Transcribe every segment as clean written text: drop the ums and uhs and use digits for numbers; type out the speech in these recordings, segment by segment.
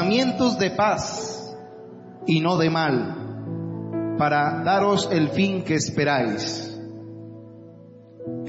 pensamientos de paz y no de mal, para daros el fin que esperáis. En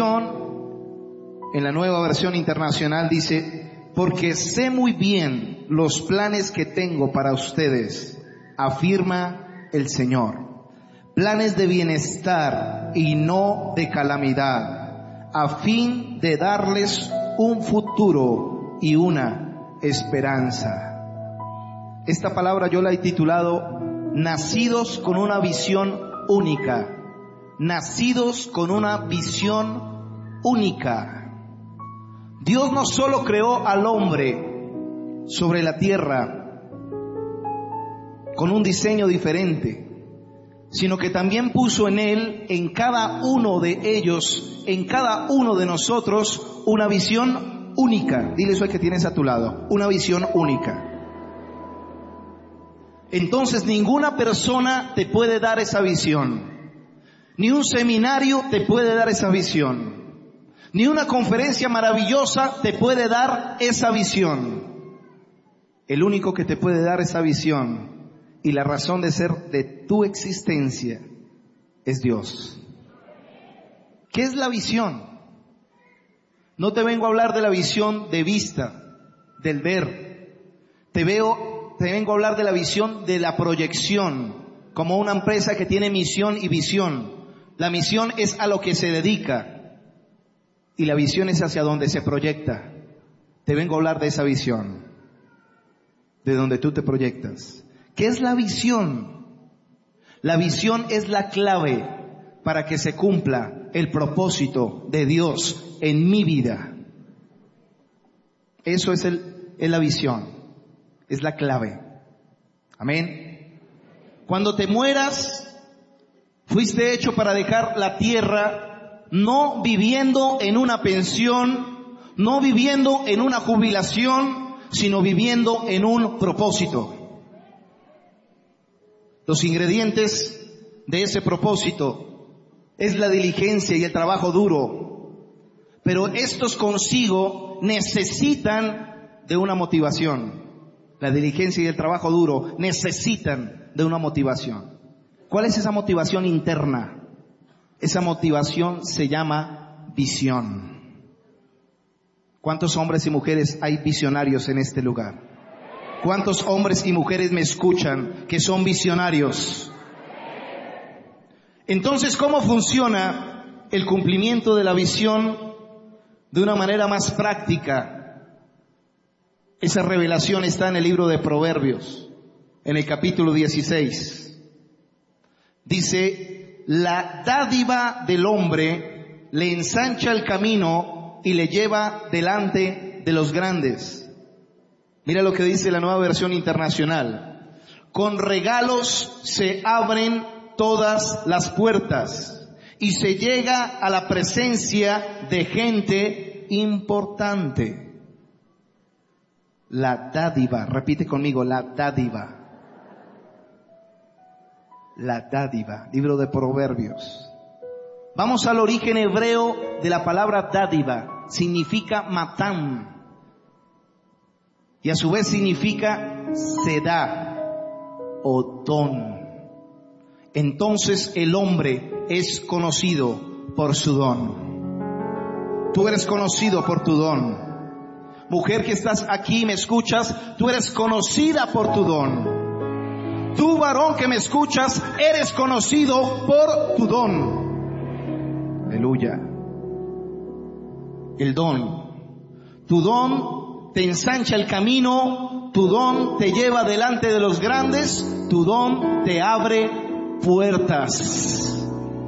la nueva versión internacional dice: porque sé muy bien los planes que tengo para ustedes, afirma el Señor. Planes de bienestar y no de calamidad, a fin de darles un futuro y una esperanza. Esta palabra yo la he titulado Nacidos con una visión única. Nacidos con una visión única. Dios no solo creó al hombre sobre la tierra con un diseño diferente, sino que también puso en él, en cada uno de ellos, en cada uno de nosotros, una visión única. Dile eso al que tienes a tu lado, una visión única. Entonces ninguna persona te puede dar esa visión, ni un seminario te puede dar esa visión, ni una conferencia maravillosa te puede dar esa visión. El único que te puede dar esa visión y la razón de ser de tu existencia es Dios. ¿Qué es la visión? No te vengo a hablar de la visión de vista, del ver. Te vengo a hablar de la visión de la proyección, como una empresa que tiene misión y visión. La misión es a lo que se dedica y la visión es hacia donde se proyecta. Te vengo a hablar de esa visión, de donde tú te proyectas. ¿Qué es la visión? La visión es la clave para que se cumpla el propósito de Dios en mi vida. Eso es la visión, es la clave. Amén. Cuando te mueras, fuiste hecho para dejar la tierra, no viviendo en una pensión, no viviendo en una jubilación, sino viviendo en un propósito. Los ingredientes de ese propósito es la diligencia y el trabajo duro, pero estos consigo necesitan de una motivación. La diligencia y el trabajo duro necesitan de una motivación. ¿Cuál es esa motivación interna? Esa motivación se llama visión. ¿Cuántos hombres y mujeres hay visionarios en este lugar? ¿Cuántos hombres y mujeres me escuchan que son visionarios? Entonces, ¿cómo funciona el cumplimiento de la visión de una manera más práctica? Esa revelación está en el libro de Proverbios, en el capítulo 16. Dice: la dádiva del hombre le ensancha el camino y le lleva delante de los grandes. Mira lo que dice la nueva versión internacional. Con regalos se abren todas las puertas y se llega a la presencia de gente importante. La dádiva, repite conmigo, la dádiva. La dádiva, libro de Proverbios. Vamos al origen hebreo de la palabra dádiva. Significa matán. Y a su vez significa se da o don. Entonces el hombre es conocido por su don. Tú eres conocido por tu don. Mujer que estás aquí y me escuchas, tú eres conocida por tu don. Tú varón que me escuchas, eres conocido por tu don. Aleluya. El don. Tu don te ensancha el camino, tu don te lleva delante de los grandes, tu don te abre puertas.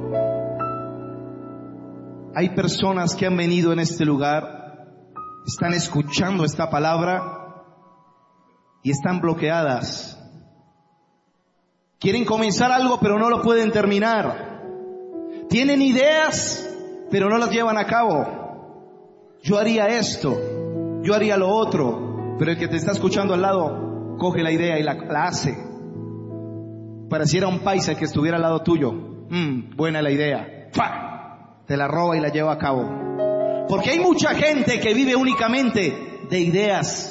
Hay personas que han venido en este lugar, están escuchando esta palabra y están bloqueadas. Quieren comenzar algo pero no lo pueden terminar. Tienen ideas pero no las llevan a cabo. Yo haría esto, yo haría lo otro, pero el que te está escuchando al lado coge la idea y la hace. Pareciera un paisa que estuviera al lado tuyo. Buena la idea. ¡Fa! Te la roba y la lleva a cabo. Porque hay mucha gente que vive únicamente de ideas.